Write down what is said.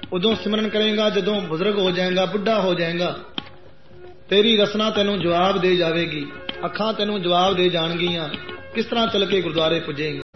ਉਦੋਂ ਸਿਮਰਨ ਕਰੇਗਾ ਜਦੋਂ ਬਜ਼ੁਰਗ ਹੋ ਜਾਏਗਾ, ਬੁੱਢਾ ਹੋ ਜਾਏਗਾ। ਤੇਰੀ ਰਸਨਾ ਤੈਨੂੰ ਜਵਾਬ ਦੇ ਜਾਵੇਗੀ, ਅੱਖਾਂ ਤੈਨੂੰ ਜਵਾਬ ਦੇ ਜਾਣਗੀਆਂ। ਕਿਸ ਤਰ੍ਹਾਂ ਚੱਲ ਕੇ ਗੁਰਦੁਆਰੇ ਪੁੱਜੇਗਾ।